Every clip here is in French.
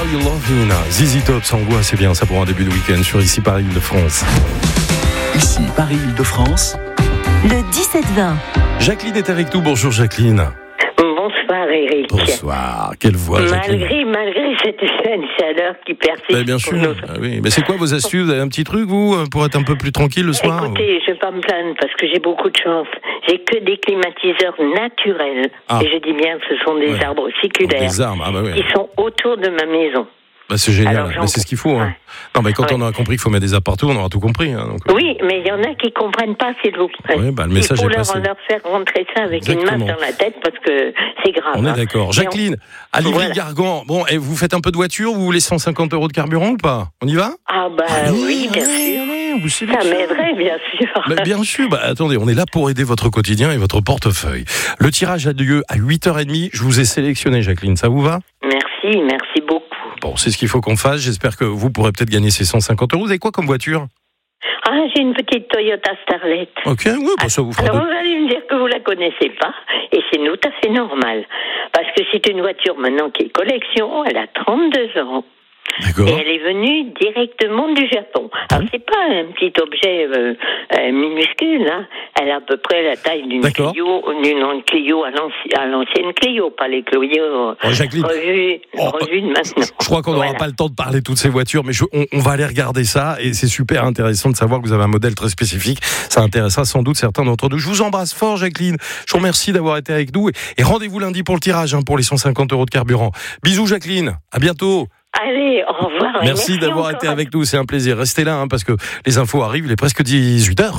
Are You Loving? ZZ Top, ça envoie, c'est bien ça pour un début de week-end sur Ici Paris-Île-de-France. Ici Paris-Île-de-France. Le 17-20. Jacqueline est avec nous. Bonjour Jacqueline. Bonsoir Eric. Bonsoir. Quelle voix Jacqueline. Malgré cette chaleur qui persiste. Bien sûr. Ah oui. Mais c'est quoi vos astuces? Vous avez un petit truc vous pour être un peu plus tranquille le soir? Écoutez, je vais pas me plaindre parce que j'ai beaucoup de chance. J'ai que des climatiseurs naturels. Et je dis bien, ce sont des arbres séculaires des arbres. qui sont autour de ma maison. C'est génial, mais c'est ce qu'il faut. Hein. Non, mais quand on aura compris qu'il faut mettre des arbres partout, on aura tout compris. Hein, donc... Oui, mais il y en a qui ne comprennent pas, s'il vous plaît. Oui, le message est passé. Il faut leur faire rentrer ça avec une main dans la tête parce que c'est grave. On est d'accord. Jacqueline, à Livry-Gargan, bon, et vous faites un peu de voiture, vous voulez 150 € de carburant ou pas? On y va? Oui, bien sûr. Ça m'aiderait, bien sûr. Bien sûr. Attendez, on est là pour aider votre quotidien et votre portefeuille. Le tirage a lieu à 8h30. Je vous ai sélectionné, Jacqueline. Ça vous va? Merci beaucoup. Bon, c'est ce qu'il faut qu'on fasse. J'espère que vous pourrez peut-être gagner ces 150 €. Vous avez quoi comme voiture? J'ai une petite Toyota Starlet. Ok, oui, ça vous fera. Alors, vous allez me dire que vous la connaissez pas, et c'est tout à fait normal. Parce que c'est une voiture maintenant qui est collection, elle a 32 ans. D'accord. Et elle est venue directement du Japon. Alors, c'est pas un petit objet minuscule, hein. Elle a à peu près la taille d'une Clio à l'ancienne Clio, pas les Clio revues de maintenant. Je crois qu'on n'aura pas le temps de parler de toutes ces voitures, mais on va aller regarder ça, et c'est super intéressant de savoir que vous avez un modèle très spécifique. Ça intéressera sans doute certains d'entre nous. Je vous embrasse fort, Jacqueline. Je vous remercie d'avoir été avec nous, et rendez-vous lundi pour le tirage, pour les 150 € de carburant. Bisous, Jacqueline. À bientôt. Allez, au revoir. Merci d'avoir été avec nous, c'est un plaisir. Restez là, parce que les infos arrivent, il est presque 18h.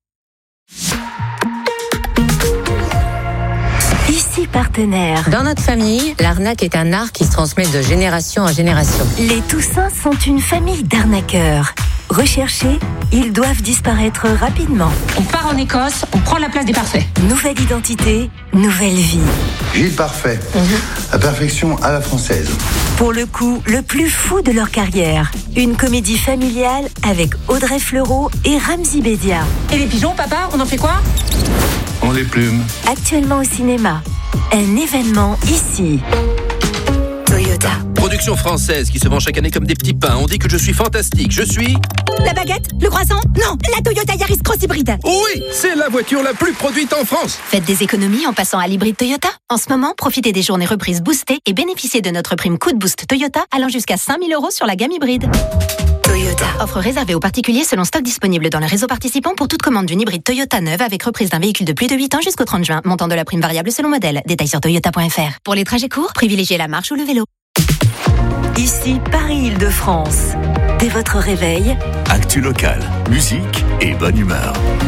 Ici partenaire. Dans notre famille, l'arnaque est un art qui se transmet de génération en génération. Les Toussins sont une famille d'arnaqueurs. Recherchés, ils doivent disparaître rapidement. On part en Écosse, on prend la place des parfaits. Nouvelle identité, nouvelle vie. Gilles Parfait, la perfection à la française. Pour le coup, le plus fou de leur carrière. Une comédie familiale avec Audrey Fleurot et Ramzy Bedia. Et les pigeons, papa, on en fait quoi? On les plume. Actuellement au cinéma. Un événement ici. Toyota. Production française qui se vend chaque année comme des petits pains. On dit que je suis fantastique. Je suis... La baguette? Le croissant? Non, la Toyota Yaris Cross Hybride. Oui, c'est la voiture la plus produite en France. Faites des économies en passant à l'hybride Toyota. En ce moment, profitez des journées reprises boostées et bénéficiez de notre prime coup de boost Toyota allant jusqu'à 5 000 € sur la gamme hybride. Toyota. Offre réservée aux particuliers selon stock disponible dans le réseau participant pour toute commande d'une hybride Toyota neuve avec reprise d'un véhicule de plus de 8 ans jusqu'au 30 juin. Montant de la prime variable selon modèle. Détails sur toyota.fr. Pour les trajets courts, privilégiez la marche ou le vélo. Ici Paris-Île-de-France. Dès votre réveil, Actu locale, musique et bonne humeur.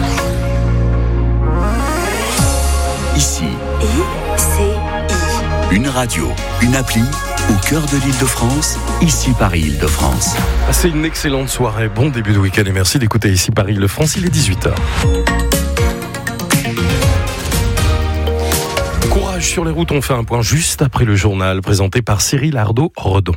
Ici, ICI. une radio, une appli au cœur de l'Île-de-France. Ici Paris-Île-de-France. C'est une excellente soirée. Bon début de week-end et merci d'écouter Ici Paris-Île-de-France. Il est 18h. Courage sur les routes, on fait un point juste après le journal présenté par Cyril Ardo-Redon.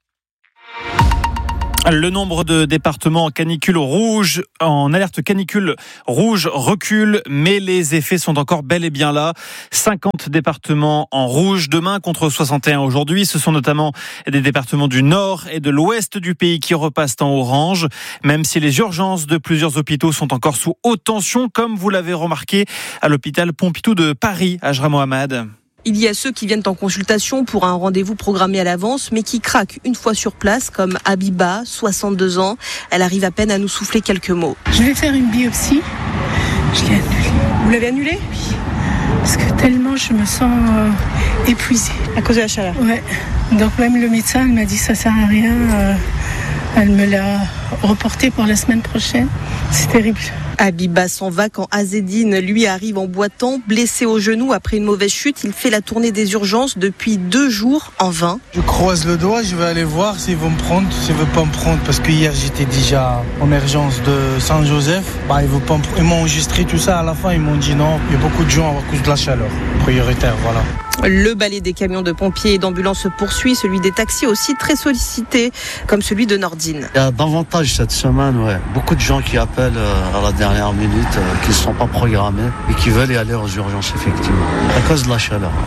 Le nombre de départements en canicule rouge, en alerte canicule rouge recule, mais les effets sont encore bel et bien là. 50 départements en rouge demain contre 61 aujourd'hui. Ce sont notamment des départements du nord et de l'ouest du pays qui repassent en orange, même si les urgences de plusieurs hôpitaux sont encore sous haute tension, comme vous l'avez remarqué à l'hôpital Pompidou de Paris, Ajra Mohamed. Il y a ceux qui viennent en consultation pour un rendez-vous programmé à l'avance, mais qui craquent une fois sur place, comme Abiba, 62 ans. Elle arrive à peine à nous souffler quelques mots. Je vais faire une biopsie. Je l'ai annulée. Vous l'avez annulée ? Oui. Parce que tellement je me sens épuisée. À cause de la chaleur ? Ouais. Donc même le médecin, elle m'a dit ça sert à rien. Elle me l'a reporté pour la semaine prochaine. C'est terrible. Abiba s'en va quand Azedine, lui, arrive en boitant, blessé au genou après une mauvaise chute. Il fait la tournée des urgences depuis 2 jours en vain. Je croise le doigt, je vais aller voir s'ils vont me prendre, s'ils ne veulent pas me prendre. Parce que hier, j'étais déjà en urgence de Saint-Joseph. Ils m'ont enregistré tout ça. À la fin, ils m'ont dit non. Il y a beaucoup de gens à cause de la chaleur. Prioritaire, voilà. Le balai des camions de pompiers et d'ambulances se poursuit, celui des taxis aussi très sollicité, comme celui de Nordine. Il y a davantage cette semaine, beaucoup de gens qui appellent à la dernière minute, qui ne sont pas programmés et qui veulent y aller aux urgences, effectivement, à cause de la chaleur.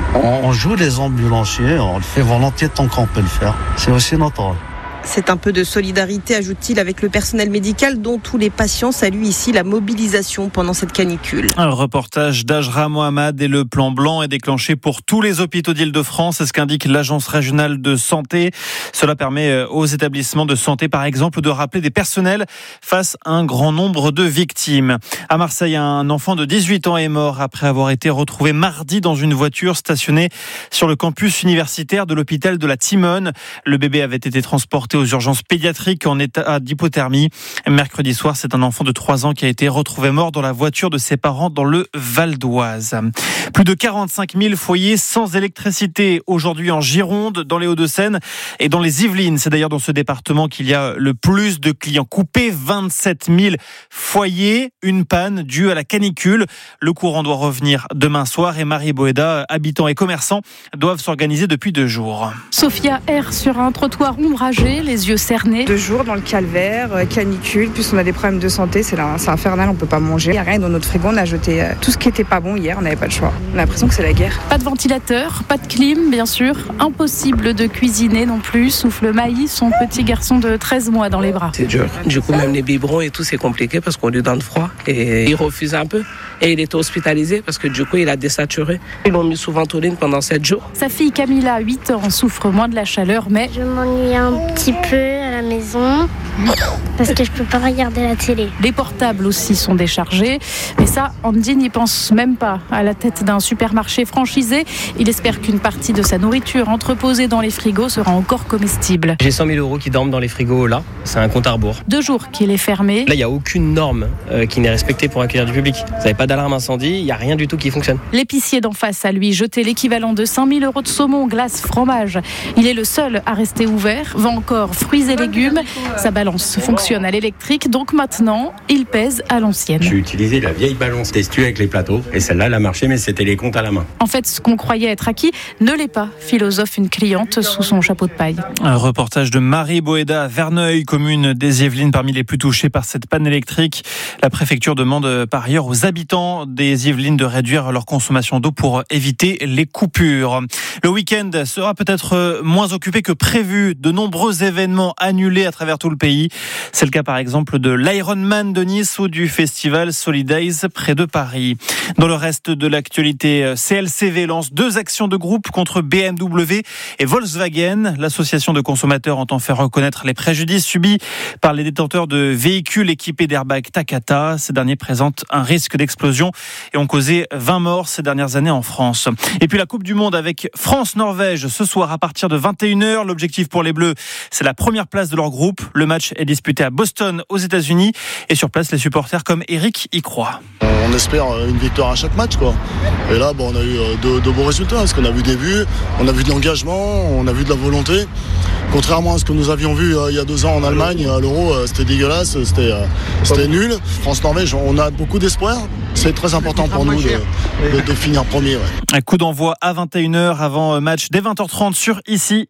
On joue les ambulanciers, on le fait volontiers tant qu'on peut le faire. C'est aussi notre rôle. C'est un peu de solidarité, ajoute-t-il, avec le personnel médical dont tous les patients saluent ici la mobilisation pendant cette canicule. Un reportage d'Ajra Mohamed et le plan blanc est déclenché pour tous les hôpitaux d'Île-de-France. C'est ce qu'indique l'Agence régionale de santé. Cela permet aux établissements de santé, par exemple, de rappeler des personnels face à un grand nombre de victimes. À Marseille, un enfant de 18 ans est mort après avoir été retrouvé mardi dans une voiture stationnée sur le campus universitaire de l'hôpital de la Timone. Le bébé avait été transporté aux urgences pédiatriques en état d'hypothermie. Mercredi soir, c'est un enfant de 3 ans qui a été retrouvé mort dans la voiture de ses parents dans le Val d'Oise. Plus de 45 000 foyers sans électricité aujourd'hui en Gironde, dans les Hauts-de-Seine et dans les Yvelines. C'est d'ailleurs dans ce département qu'il y a le plus de clients coupés. 27 000 foyers, une panne due à la canicule. Le courant doit revenir demain soir et Marie Boeda, habitants et commerçants, doivent s'organiser depuis 2 jours. Sophia erre sur un trottoir ombragé, les yeux cernés. 2 jours dans le calvaire, canicule, plus on a des problèmes de santé, c'est infernal, on peut pas manger. Il n'y a rien dans notre frigo, on a jeté tout ce qui était pas bon hier, on n'avait pas le choix. On a l'impression que c'est la guerre. Pas de ventilateur, pas de clim, bien sûr. Impossible de cuisiner non plus, souffle Maïs, son petit garçon de 13 mois dans les bras. C'est dur. Du coup, même les biberons et tout, c'est compliqué parce qu'on est dans le froid. Et il refuse un peu. Et il était hospitalisé parce que du coup, il a désaturé. Ils l'ont mis sous ventoline pendant 7 jours. Sa fille Camilla, 8 ans, souffre moins de la chaleur, mais... Je m'ennuie un petit peu à la maison parce que je peux pas regarder la télé. Les portables aussi sont déchargés. Mais ça, Andy n'y pense même pas. À la tête d'un supermarché franchisé, il espère qu'une partie de sa nourriture entreposée dans les frigos sera encore comestible. J'ai 100 000 € qui dorment dans les frigos là. C'est un compte à rebours. 2 jours qu'il est fermé. Là, il n'y a aucune norme qui n'est respectée pour accueillir du public. Vous n'avez pas d'alarme incendie, il n'y a rien du tout qui fonctionne. L'épicier d'en face a lui jeté l'équivalent de 5 000 € de saumon, glace, fromage. Il est le seul à rester ouvert, vend encore fruits et légumes. Sa balance fonctionne à l'électrique, donc maintenant, il pèse à l'ancienne. J'ai utilisé la vieille balance testue avec les plateaux et celle-là, elle a marché, mais c'était les comptes à la main. En fait, ce qu'on croyait être acquis ne l'est pas, philosophe une cliente sous son chapeau de paille. Un reportage de Marie Boeda à Verneuil, commune des Yvelines, parmi les plus touchées par cette panne électrique. La préfecture demande par ailleurs aux habitants des Yvelines de réduire leur consommation d'eau pour éviter les coupures. Le week-end sera peut-être moins occupé que prévu. De nombreux événements annulés à travers tout le pays. C'est le cas par exemple de l'Ironman de Nice ou du festival Solidays près de Paris. Dans le reste de l'actualité, CLCV lance 2 actions de groupe contre BMW et Volkswagen. L'association de consommateurs entend faire reconnaître les préjudices subis par les détenteurs de véhicules équipés d'airbags Takata. Ces derniers présentent un risque d'explosion et ont causé 20 morts ces dernières années en France. Et puis la Coupe du Monde avec France-Norvège ce soir à partir de 21h. L'objectif pour les Bleus, c'est la première place de leur groupe. Le match est disputé à Boston aux États-Unis et sur place les supporters comme Eric y croient. On espère une victoire à chaque match, quoi. Et là, on a eu de beaux résultats parce qu'on a vu des buts, on a vu de l'engagement, on a vu de la volonté. Contrairement à ce que nous avions vu il y a 2 ans en Allemagne, à l'Euro, c'était dégueulasse, c'était nul. France-Norvège, on a beaucoup d'espoir. C'est très important pour nous de finir premier. Ouais. Un coup d'envoi à 21h avant match dès 20h30 sur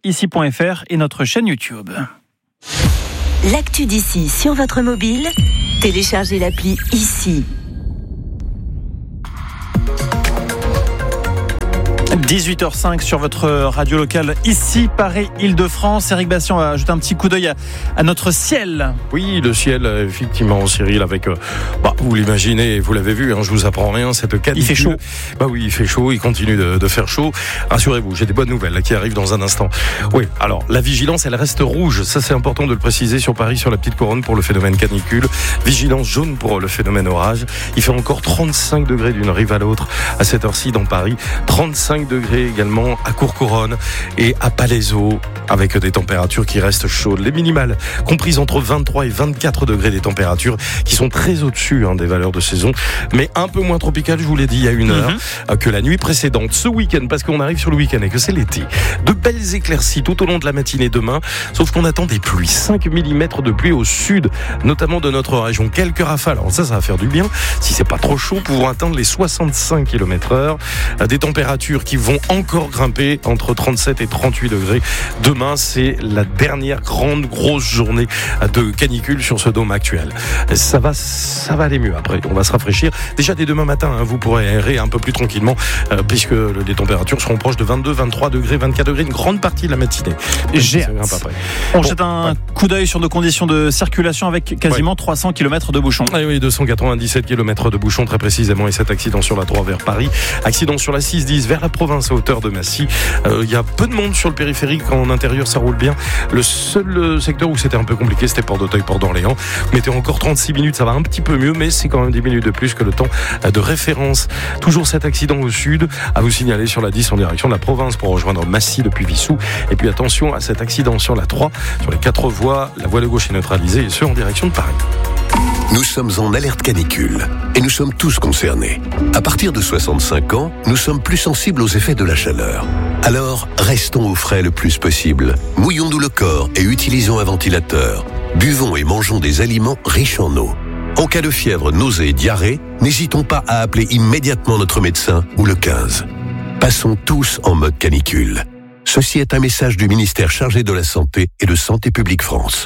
ici.fr et notre chaîne YouTube. L'actu d'ici sur votre mobile, téléchargez l'appli Ici. 18h05 sur votre radio locale, ici Paris, Île-de-France. Éric Bastien va jeter un petit coup d'œil à notre ciel. Oui, le ciel, effectivement, Cyril, avec, vous l'imaginez, vous l'avez vu, je vous apprends rien, cette canicule. Il fait chaud. Oui, il fait chaud, il continue de faire chaud. Rassurez-vous, j'ai des bonnes nouvelles qui arrivent dans un instant. Oui, alors, la vigilance, elle reste rouge. Ça, c'est important de le préciser sur Paris, sur la petite couronne pour le phénomène canicule. Vigilance jaune pour le phénomène orage. Il fait encore 35 degrés d'une rive à l'autre à cette heure-ci dans Paris. 35 degrés également à Courcouronnes et à Palaiseau, avec des températures qui restent chaudes. Les minimales comprises entre 23 et 24 degrés, des températures qui sont très au-dessus des valeurs de saison, mais un peu moins tropicales, je vous l'ai dit il y a 1 heure, que la nuit précédente. Ce week-end, parce qu'on arrive sur le week-end et que c'est l'été, de belles éclaircies tout au long de la matinée demain, sauf qu'on attend des pluies, 5 mm de pluie au sud, notamment de notre région. Quelques rafales, alors ça va faire du bien, si c'est pas trop chaud, pouvant atteindre les 65 km/h, des températures qui vont encore grimper entre 37 et 38 degrés demain. demain, c'est la dernière grosse journée de canicule sur ce dôme actuel. Ça va aller mieux après. On va se rafraîchir. Déjà dès demain matin, vous pourrez aérer un peu plus tranquillement puisque les températures seront proches de 22, 23 degrés, 24 degrés une grande partie de la matinée. On jette un coup d'œil sur nos conditions de circulation avec quasiment 300 km de bouchons. Ah oui, 297 km de bouchons très précisément, et cet accident sur la 3 vers Paris, accident sur la 6-10 vers la province à hauteur de Massy. Il y a peu de monde sur le périphérique, en intérieur ça roule bien. Le seul secteur où c'était un peu compliqué, c'était Port d'Auteuil, Port d'Orléans. Mettez encore 36 minutes, ça va un petit peu mieux, mais c'est quand même 10 minutes de plus que le temps de référence. Toujours cet accident au sud, à vous signaler sur la 10 en direction de la province pour rejoindre Massy depuis Vissou. Et puis attention à cet accident sur la 3, sur les 4 voies, la voie de gauche est neutralisée, et ce en direction de Paris. Nous sommes en alerte canicule et nous sommes tous concernés. À partir de 65 ans, nous sommes plus sensibles aux effets de la chaleur. Alors, restons au frais le plus possible. Mouillons-nous le corps et utilisons un ventilateur. Buvons et mangeons des aliments riches en eau. En cas de fièvre, nausées et diarrhée, n'hésitons pas à appeler immédiatement notre médecin ou le 15. Passons tous en mode canicule. Ceci est un message du ministère chargé de la Santé et de Santé publique France.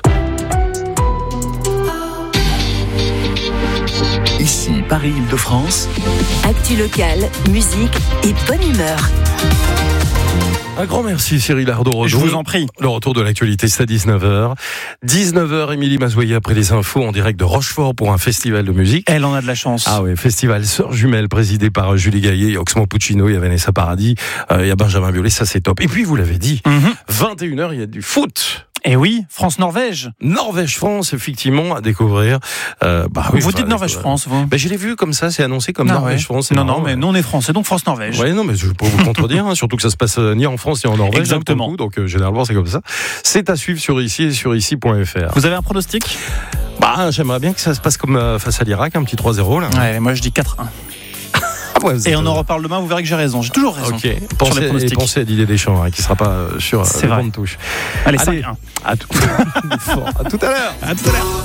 Ici, Paris-Île-de-France. Actu locale, musique et bonne humeur. Un grand merci Cyril Ardot. Je vous en prie. Le retour de l'actualité, c'est à 19h. 19h, Émilie Mazoyer après les infos en direct de Rochefort pour un festival de musique. Elle en a de la chance. Ah oui, festival Sœurs Jumelles présidé par Julie Gaillet, il y a Oxmo Puccino, il y a Vanessa Paradis, il y a Benjamin Biolay, ça c'est top. Et puis vous l'avez dit, 21h, il y a du foot. Et oui, France-Norvège. Norvège-France, effectivement, à découvrir. Vous dites Norvège-France, vous ? Je l'ai vu comme ça, c'est annoncé comme Norvège-France. Non, mais nous on est français, donc France-Norvège. Oui, non, mais je peux vous contredire, surtout que ça se passe ni en France ni en Norvège. Exactement. Coup, donc généralement c'est comme ça. C'est à suivre sur ici et sur ici.fr. Vous avez un pronostic ? J'aimerais bien que ça se passe comme face à l'Irak, un petit 3-0 là. Ouais, moi je dis 4-1. Et on en reparle demain, vous verrez que j'ai raison. J'ai toujours raison. Ok. Pensez à Didier Deschamps, qui ne sera pas sur les bandes touches. Allez, 5-1. À tout à l'heure.